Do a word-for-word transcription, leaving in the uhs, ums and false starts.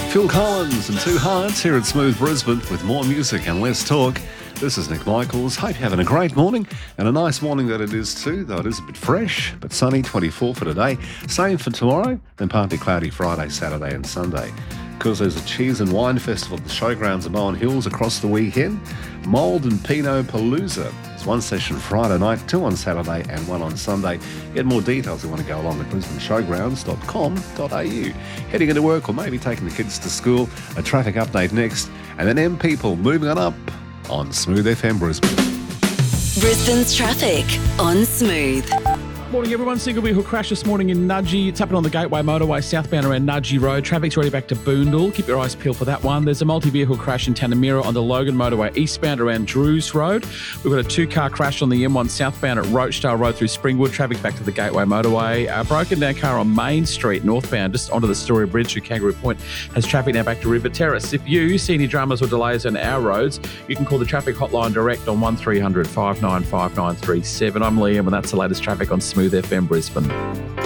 Phil Collins and Two Hearts here at Smooth Brisbane with more music and less talk. This is Nick Michaels. Hope you're having a great morning, and a nice morning that it is too, though it is a bit fresh, but sunny, twenty-four for today. Same for tomorrow, then partly cloudy Friday, Saturday and Sunday. Because there's a cheese and wine festival at the showgrounds of Bowen Hills across the weekend. Mould and Pinot Palooza. It's one session Friday night, two on Saturday and one on Sunday. Get more details if you want to go along at brisbane showgrounds dot com dot a u. Heading into work or maybe taking the kids to school. A traffic update next. And then M People moving on up on Smooth F M Brisbane. Brisbane's traffic on Smooth. Morning everyone, single vehicle crash this morning in Nudgee. It's happened on the Gateway Motorway southbound around Nudgee Road. Traffic's already back to Boondall. Keep your eyes peeled for that one. There's a multi-vehicle crash in Tanamira on the Logan Motorway eastbound around Drews Road. We've got a two-car crash on the M one southbound at Roachdale Road through Springwood. Traffic back to the Gateway Motorway. A broken down car on Main Street northbound just onto the Story Bridge through Kangaroo Point has traffic now back to River Terrace. If you see any dramas or delays on our roads, you can call the traffic hotline direct on one three hundred five nine five nine three seven. I'm Liam and that's the latest traffic on Smooth F M Brisbane.